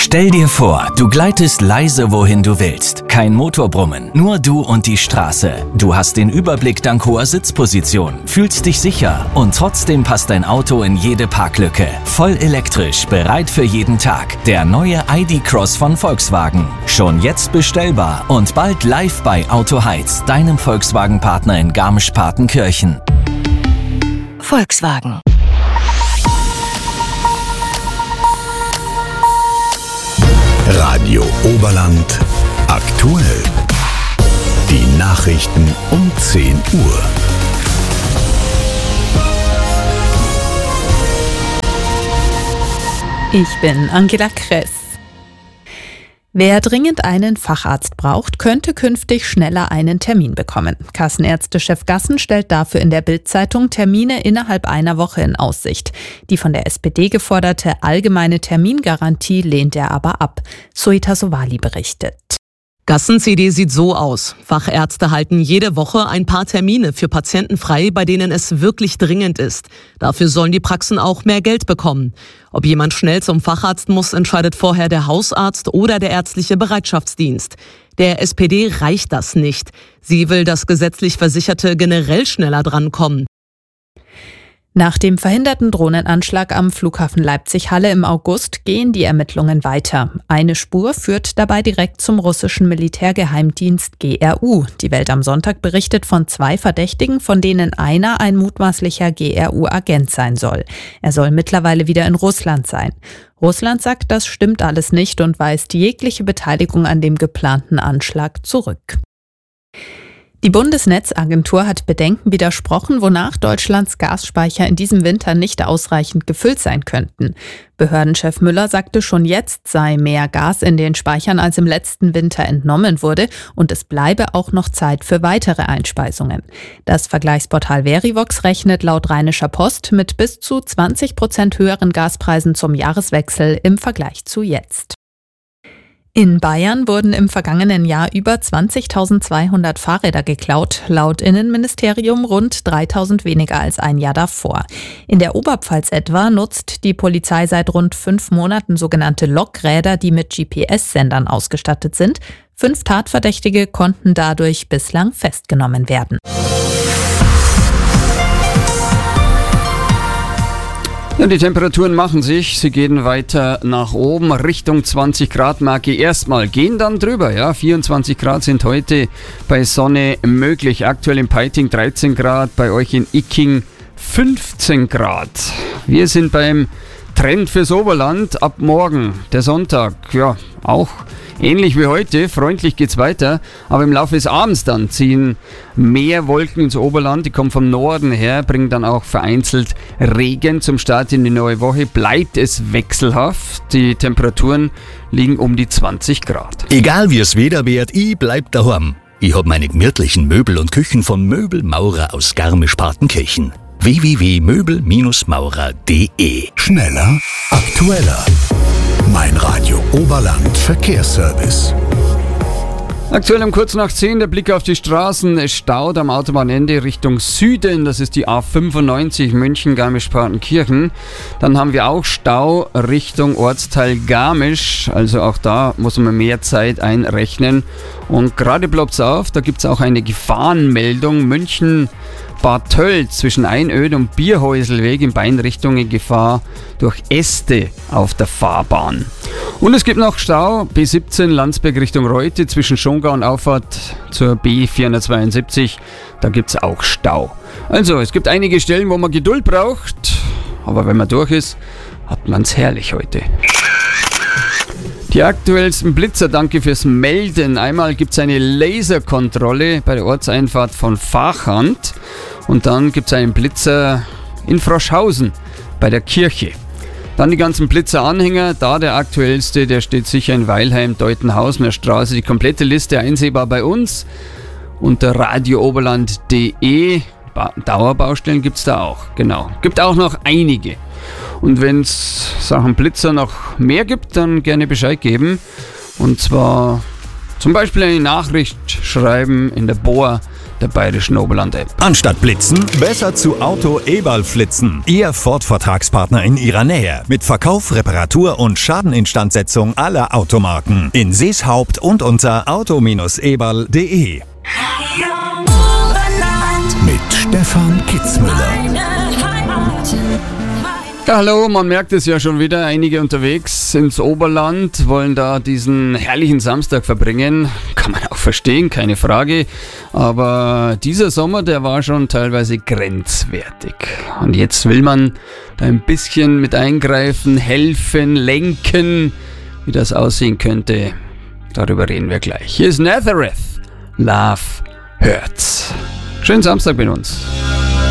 Stell dir vor, du gleitest leise wohin du willst. Kein Motorbrummen, nur du und die Straße. Du hast den Überblick dank hoher Sitzposition, fühlst dich sicher und trotzdem passt dein Auto in jede Parklücke. Voll elektrisch, bereit für jeden Tag. Der neue ID.Cross von Volkswagen. Schon jetzt bestellbar und bald live bei Autoheiz, deinem Volkswagen-Partner in Garmisch-Partenkirchen. Volkswagen. Radio Oberland aktuell. Die Nachrichten um 10 Uhr. Ich bin Angela Kress. Wer dringend einen Facharzt braucht, könnte künftig schneller einen Termin bekommen. Kassenärztechef Gassen stellt dafür in der Bild-Zeitung Termine innerhalb einer Woche in Aussicht. Die von der SPD geforderte allgemeine Termingarantie lehnt er aber ab. Soita Sowali berichtet. Gassen-CD sieht so aus. Fachärzte halten jede Woche ein paar Termine für Patienten frei, bei denen es wirklich dringend ist. Dafür sollen die Praxen auch mehr Geld bekommen. Ob jemand schnell zum Facharzt muss, entscheidet vorher der Hausarzt oder der ärztliche Bereitschaftsdienst. Der SPD reicht das nicht. Sie will, dass gesetzlich Versicherte generell schneller drankommen. Nach dem verhinderten Drohnenanschlag am Flughafen Leipzig-Halle im August gehen die Ermittlungen weiter. Eine Spur führt dabei direkt zum russischen Militärgeheimdienst GRU. Die Welt am Sonntag berichtet von 2 Verdächtigen, von denen einer ein mutmaßlicher GRU-Agent sein soll. Er soll mittlerweile wieder in Russland sein. Russland sagt, das stimmt alles nicht und weist jegliche Beteiligung an dem geplanten Anschlag zurück. Die Bundesnetzagentur hat Bedenken widersprochen, wonach Deutschlands Gasspeicher in diesem Winter nicht ausreichend gefüllt sein könnten. Behördenchef Müller sagte, schon jetzt sei mehr Gas in den Speichern, als im letzten Winter entnommen wurde, und es bleibe auch noch Zeit für weitere Einspeisungen. Das Vergleichsportal Verivox rechnet laut Rheinischer Post mit bis zu 20% höheren Gaspreisen zum Jahreswechsel im Vergleich zu jetzt. In Bayern wurden im vergangenen Jahr über 20.200 Fahrräder geklaut, laut Innenministerium rund 3.000 weniger als ein Jahr davor. In der Oberpfalz etwa nutzt die Polizei seit rund 5 Monaten sogenannte Lokräder, die mit GPS-Sendern ausgestattet sind. 5 Tatverdächtige konnten dadurch bislang festgenommen werden. Ja, die Temperaturen machen sich, sie gehen weiter nach oben, Richtung 20 Grad Marke erstmal, gehen dann drüber, ja, 24 Grad sind heute bei Sonne möglich, aktuell in Peiting 13 Grad, bei euch in Icking 15 Grad. Wir sind beim Trend fürs Oberland ab morgen, der Sonntag, ja, auch ähnlich wie heute, freundlich geht's weiter, aber im Laufe des Abends dann ziehen mehr Wolken ins Oberland, die kommen vom Norden her, bringen dann auch vereinzelt Regen zum Start in die neue Woche, bleibt es wechselhaft, die Temperaturen liegen um die 20 Grad. Egal wie es Wetter wird, ich bleib daheim. Ich hab meine gemütlichen Möbel und Küchen von Möbelmaurer aus Garmisch-Partenkirchen. www.möbelmaurer.de. Schneller, aktueller. Mein Radio Oberland Verkehrsservice. Aktuell um kurz nach 10 der Blick auf die Straßen. Es staut am Autobahnende Richtung Süden. Das ist die A95 München-Garmisch-Partenkirchen. Dann haben wir auch Stau Richtung Ortsteil Garmisch. Also auch da muss man mehr Zeit einrechnen. Und gerade ploppt's auf. Da gibt es auch eine Gefahrenmeldung. München Bad Tölz zwischen Einöd und Bierhäuselweg in beiden Richtungen Gefahr durch Äste auf der Fahrbahn. Und es gibt noch Stau B17 Landsberg Richtung Reute zwischen Schongau und Auffahrt zur B472. Da gibt es auch Stau. Also es gibt einige Stellen, wo man Geduld braucht, aber wenn man durch ist, hat man es herrlich heute. Die aktuellsten Blitzer, danke fürs Melden. Einmal gibt es eine Laserkontrolle bei der Ortseinfahrt von Fachand und dann gibt es einen Blitzer in Froschhausen bei der Kirche. Dann die ganzen Blitzeranhänger, da der aktuellste, der steht sicher in Weilheim, Deutenhausener Straße. Die komplette Liste einsehbar bei uns unter radiooberland.de. Dauerbaustellen gibt es da auch, genau. Gibt auch noch einige. Und wenn es Sachen Blitzer noch mehr gibt, dann gerne Bescheid geben. Und zwar zum Beispiel eine Nachricht schreiben in der Boa der Bayerischen Oberland-App. Anstatt blitzen, besser zu Auto Eberl flitzen. Ihr Ford-Vertragspartner in Ihrer Nähe. Mit Verkauf, Reparatur und Schadeninstandsetzung aller Automarken. In Seeshaupt und unter auto-eberl.de. Mit Stefan Kitzmüller. Ja, hallo, man merkt es ja schon wieder, einige unterwegs ins Oberland, wollen da diesen herrlichen Samstag verbringen. Kann man auch verstehen, keine Frage. Aber dieser Sommer, der war schon teilweise grenzwertig. Und jetzt will man da ein bisschen mit eingreifen, helfen, lenken, wie das aussehen könnte. Darüber reden wir gleich. Hier ist Nazareth. Love Hurts. Schönen Samstag mit uns.